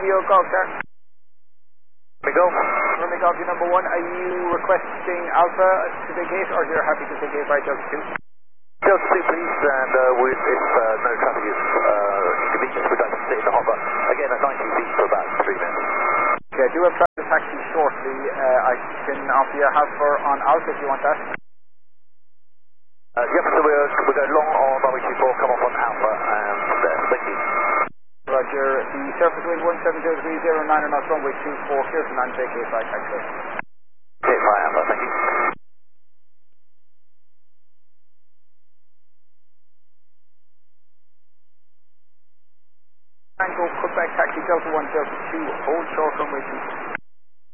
Romeo Golf, sir. Golf. Romeo Golf, your number 1. Are you requesting Alpha to vacate, or you're happy to vacate by Delta 2? Delta 2, please, and if no traffic is inconvenience, we'd like to stay in the hopper. Again, at 90 feet for about 3 minutes. Okay, I do have traffic taxi shortly. I can offer you a half for on Alpha if you want that. Yep, so we're going long on runway 24, come off on Alpha, and thank you. Roger, the surface wind 170.09 and off runway 24, clear to land, JK 5, taxi. Okay, fine, Alpha, thank you. Tango, Quebec taxi, Delta 1, Delta 2, hold short runway 2.